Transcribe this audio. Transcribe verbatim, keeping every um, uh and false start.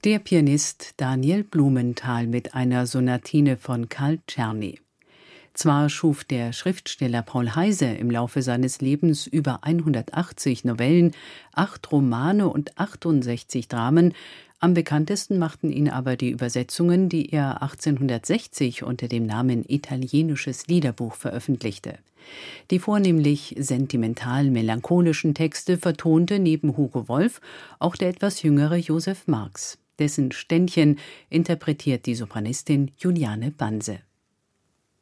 Der Pianist Daniel Blumenthal mit einer Sonatine von Carl Czerny. Zwar schuf der Schriftsteller Paul Heyse im Laufe seines Lebens über hundertachtzig Novellen, acht Romane und achtundsechzig Dramen, am bekanntesten machten ihn aber die Übersetzungen, die er achtzehnhundertsechzig unter dem Namen Italienisches Liederbuch veröffentlichte. Die vornehmlich sentimental-melancholischen Texte vertonte neben Hugo Wolf auch der etwas jüngere Josef Marx. Dessen Ständchen interpretiert die Sopranistin Juliane Banse.